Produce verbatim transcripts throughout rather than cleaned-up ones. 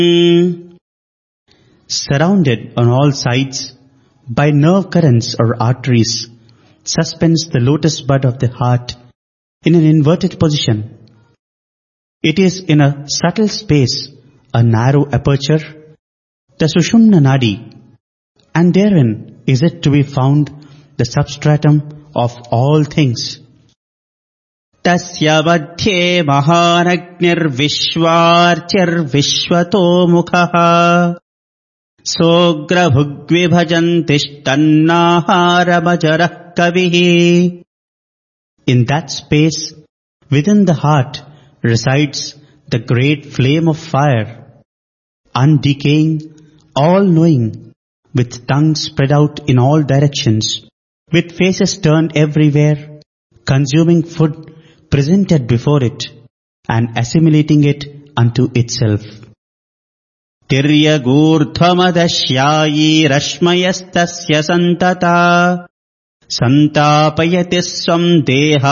Surrounded on all sides by nerve currents or arteries, suspends the lotus bud of the heart in an inverted position. It is in a subtle space, a narrow aperture, the Sushumna Nadi, and therein is it to be found the substratum of all things. Tasya madhye mahanagnir vishwarchir vishwato mukhaha sogra bhugvibhajantishtannahara majarah kavihi. In that space, within the heart, resides the great flame of fire, undecaying, all-knowing, with tongue spread out in all directions, with faces turned everywhere, consuming food presented before it, and assimilating it unto itself. Tiryagurdhamadashyayi rashmayastasya santata santapayatiswam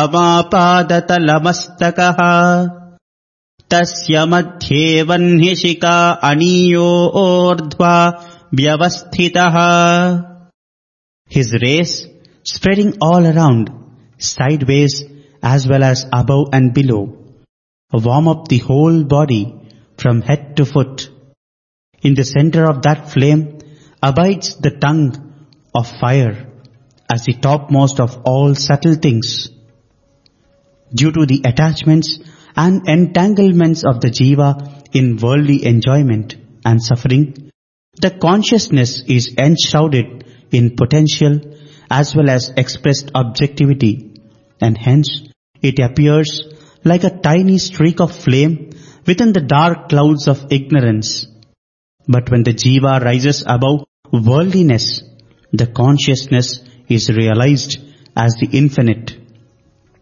dehamapadatalabastakaha tasya madhye vanhishika aniyo ordhva vyavasthitaha. His rays spreading all around, sideways as well as above and below, warm up the whole body from head to foot. In the center of that flame abides the tongue of fire as the topmost of all subtle things. Due to the attachments and entanglements of the jiva in worldly enjoyment and suffering, the consciousness is enshrouded in potential as well as expressed objectivity, and hence it appears like a tiny streak of flame within the dark clouds of ignorance. But when the jiva rises above worldliness, the consciousness is realized as the infinite.